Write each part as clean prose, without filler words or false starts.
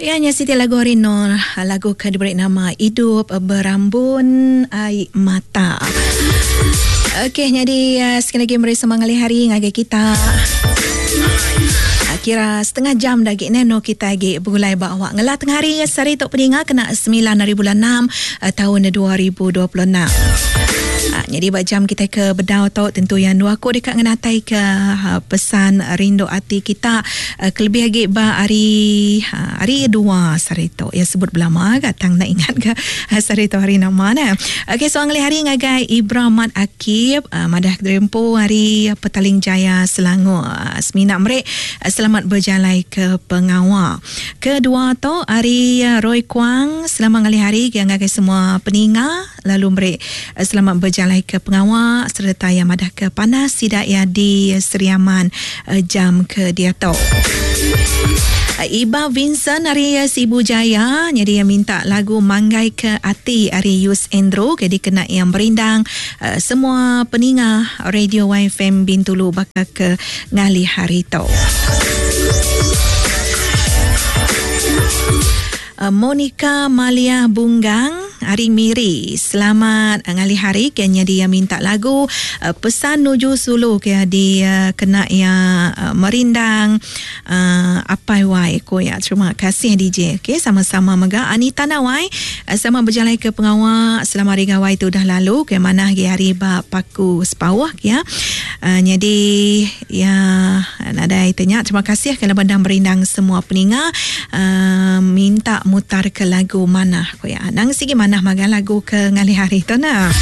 Ianya Siti lagu Rino, lagu diberi nama Hidup Berambun Air Mata. Okey, jadi sekali lagi beri semangat hari ngagai kita. Kira setengah jam dah neno kita lagi bergulai bawa ngelah tengah hari sari tok peninga kena 9 hari bulan 6 tahun 2026. Jadi jam kita ke bedau tau tentu yang dua aku dekat ngenatai ke pesan rindu hati kita kelebih lagi ba hari kedua sari tok ya sebut belama katang nak ingat ke sari tok hari nama na. Okey, so hari ngagai Ibrahim Akib madah drempo hari Petaling Jaya Selangor. Semina merek selamat berjalan ke pengawal. Kedua tu hari Roy Kwang selamat hari yang ngagai semua peninga lalu merek selamat berjalan ke pengawal serta yang madah ke panas tidak ya di Seriaman jam ke dia tu. Iba Vincent hari Sibu Jaya jadi yang minta lagu Manggai ke Ati hari Yus Endro jadi kena yang berindang semua peninga Radio YFM Bintulu bakal ke ngali hari tu. Monica Malia Bunggang hari Miri selamat ngali hari kenya dia minta lagu pesan nuju Sulu ke dia kena yang merindang apa wai ko ya terima kasih DJ. Okey, sama-sama mega Anita Nawai sama berjalan ke pengawal selama hari gawai tu dah lalu ke mana hari ba paku sepawah ya. Jadi ya ada tanya terima kasih kalau bandang merindang semua peninga minta mutar ke lagu mana ko ya nang sigi mana maga lagu ke ngali hari tu na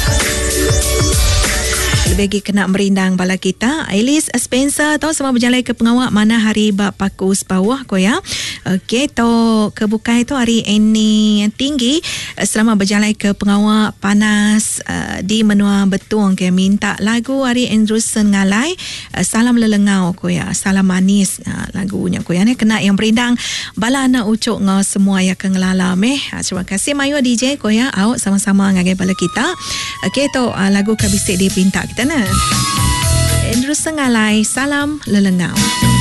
bagi kena merindang bala kita. Alice Spencer tahu semua berjalan ke pengawal mana hari bak paku sepawah ko ya. Okey, to kebukai tu hari ini tinggi selama berjalan ke pengawal panas di menua betung ke minta lagu hari Andrewson ngalai salam lelengau ko ya. Salam manis lagunya ko ya ni kena yang merindang bala anak ucuk ngau semua ya kengelala meh. Terima kasih Mayu DJ ko ya. Awak sama-sama ngagai bala kita. Okey, to lagu kabisik dia pinta kita na. Andrew Sengalai, salam lelengau.